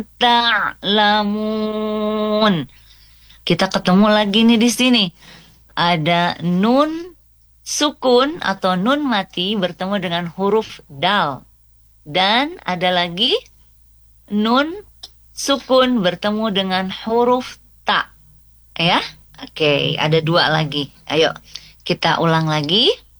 ta'lamun. Kita ketemu lagi nih di sini. Ada nun sukun atau nun mati bertemu dengan huruf dal. Dan ada lagi nun sukun bertemu dengan huruf ta. Ya? Oke, ada dua lagi. Ayo, kita ulang lagi.